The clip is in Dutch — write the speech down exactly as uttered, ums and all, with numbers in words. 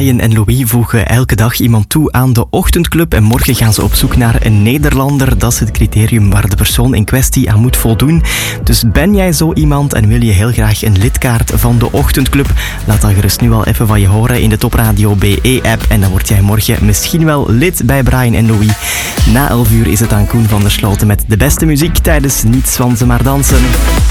Brian en Louis voegen elke dag iemand toe aan de ochtendclub en morgen gaan ze op zoek naar een Nederlander. Dat is het criterium waar de persoon in kwestie aan moet voldoen. Dus ben jij zo iemand en wil je heel graag een lidkaart van de ochtendclub? Laat dan gerust nu al even van je horen in de Top Radio B E-app en dan word jij morgen misschien wel lid bij Brian en Louis. Na elf uur is het aan Koen van der Sloten met de beste muziek tijdens Niets van ze maar dansen.